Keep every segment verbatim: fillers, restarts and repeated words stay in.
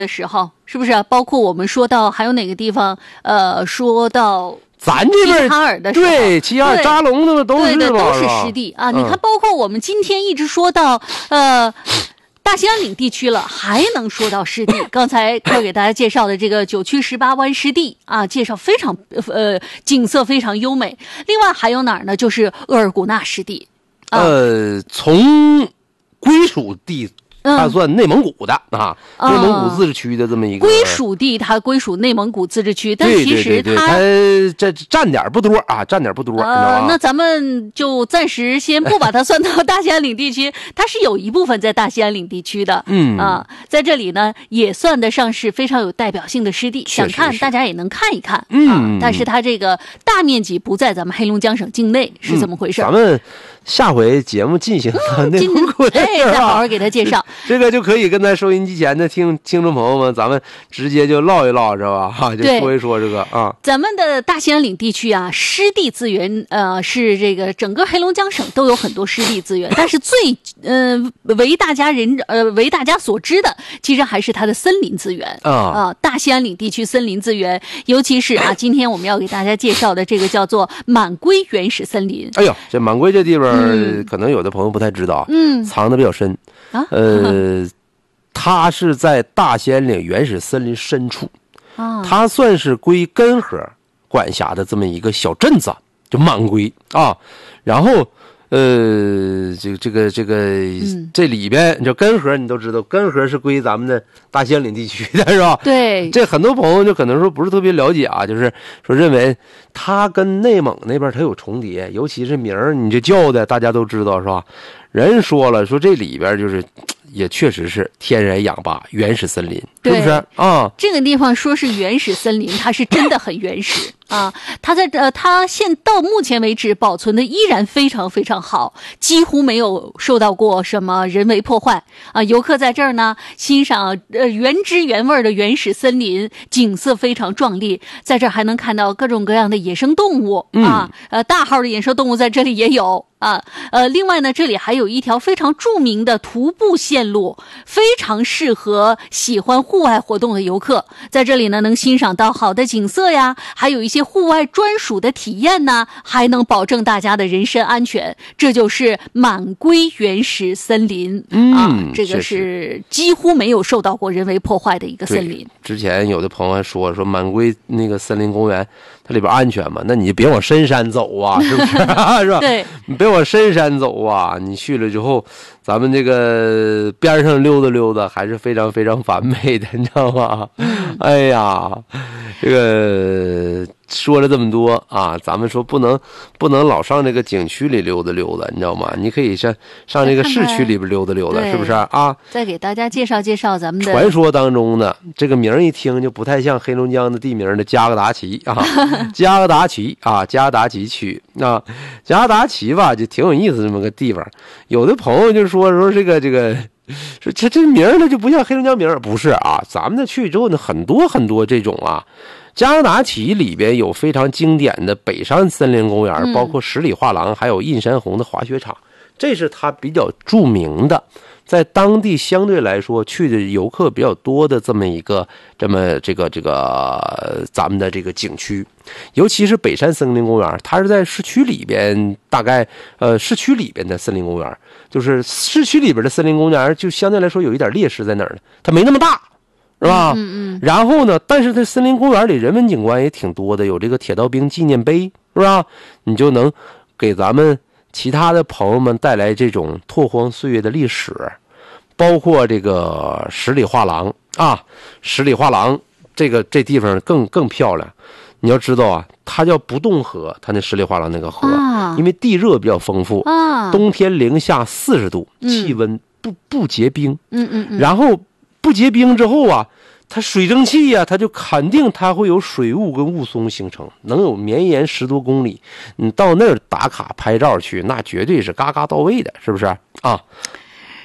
的时候，是不是？包括我们说到还有哪个地方，呃，说到咱这边齐齐哈尔的时候， 对，齐齐哈尔扎龙的都是对的，都是是湿地啊。 嗯、 你看，包括我们今天一直说到呃大兴安岭地区了，还能说到湿地。刚才要给大家介绍的这个九曲十八弯湿地啊，介绍非常呃景色非常优美。另外还有哪儿呢？就是额尔古纳湿地。啊、 呃，从归属地。它算内蒙古的、嗯、啊，内蒙古自治区的这么一个归属地，它归属内蒙古自治区，但其实它这占点不多啊，占点不多。 呃，那咱们就暂时先不把它算到大兴安岭地区，它是有一部分在大兴安岭地区的， 嗯啊，在这里呢也算得上是非常有代表性的湿地，想看大家也能看一看， 嗯、 啊，但是它这个大面积不在咱们黑龙江省境内，是怎么回事？ 嗯、咱们下回节目进行到内蒙古的事儿、哎、再好好给他介绍。 这个就可以跟咱收音机前的听听众朋友们，咱们直接就唠一唠，是吧？哈，就说一说这个啊。 咱们的大兴安岭地区啊，湿地资源呃是这个整个黑龙江省都有很多湿地资源，但是最呃为大家人呃为大家所知的，其实还是它的森林资源啊、呃。大兴安岭地区森林资源，尤其是啊，今天我们要给大家介绍的这个叫做满归原始森林。 哎呦，这满归这地方、嗯、可能有的朋友不太知道， 嗯， 藏的比较深。 啊， 呃，它是在大兴安岭原始森林深处， 啊， 它算是归根河管辖的这么一个小镇子，就满归啊。然后，呃，这个这个这个、嗯、这里边，就根河你都知道，根河是归咱们的大兴安岭地区的，是吧？ 对， 这很多朋友就可能说不是特别了解啊，就是说认为它跟内蒙那边它有重叠，尤其是名儿，你这叫的大家都知道，是吧？人说了，说这里边就是也确实是天然氧吧原始森林，是不是啊？ 这个地方说是原始森林，它是真的很原始啊！它在呃，它现到目前为止保存的依然非常非常好，几乎没有受到过什么人为破坏啊！游客在这儿呢，欣赏呃原汁原味的原始森林，景色非常壮丽，在这儿还能看到各种各样的野生动物啊， 嗯、 呃，大号的野生动物在这里也有。啊，呃，另外呢，这里还有一条非常著名的徒步线路，非常适合喜欢户外活动的游客。在这里呢，能欣赏到好的景色呀，还有一些户外专属的体验呢，还能保证大家的人身安全。这就是满归原始森林、 嗯、 啊，这个是几乎没有受到过人为破坏的一个森林。 之前有的朋友还说说满归那个森林公园，它里边安全嘛？那你别往深山走啊，是不是？是吧？ 对， 你别往深山走啊！你去了之后，咱们这个边上溜达溜达，还是非常非常完美的，你知道吗？哎呀，这个说了这么多啊，咱们说不能不能老上这个景区里溜达溜达，你知道吗？你可以上上这个市区里边溜达溜达，是不是啊？ 再给大家介绍介绍咱们的传说当中的这个名一听就不太像黑龙江的地名的加格达奇啊，加格达奇啊，加格达奇区啊，加格达奇吧，就挺有意思这么个地方。有的朋友就说说这个这个。说这这名儿呢就不像黑龙江名儿，不是啊？咱们那去之后呢，很多很多这种啊，加格达奇里边有非常经典的北山森林公园， 嗯、 包括十里画廊，还有印山红的滑雪场，这是它比较著名的，在当地相对来说去的游客比较多的这么一个这么这个这个咱们的这个景区。尤其是北山森林公园，它是在市区里边，大概呃市区里边的森林公园，就是市区里边的森林公园就相对来说有一点劣势在哪儿呢？它没那么大，是吧？ 嗯嗯。 然后呢，但是在森林公园里人文景观也挺多的，有这个铁道兵纪念碑，是吧？你就能给咱们其他的朋友们带来这种拓荒岁月的历史，包括这个十里画廊啊，十里画廊这个这地方更更漂亮。你要知道啊，它叫不冻河，它那十里画廊那个河， 啊、 因为地热比较丰富， 啊、 冬天零下四十度，气温不不结冰， 嗯嗯嗯， 然后不结冰之后啊，它水蒸气呀、啊，它就肯定它会有水雾跟雾凇形成，能有绵延十多公里。你到那儿打卡拍照去，那绝对是嘎嘎到位的，是不是啊？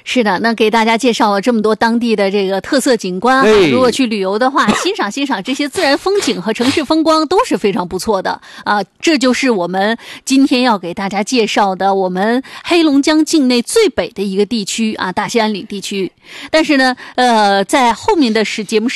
是的，那给大家介绍了这么多当地的这个特色景观啊， 哎如果去旅游的话，欣赏欣赏这些自然风景和城市风光都是非常不错的啊。这就是我们今天要给大家介绍的我们黑龙江境内最北的一个地区啊，大兴安岭地区。但是呢，呃，在后面的时节目时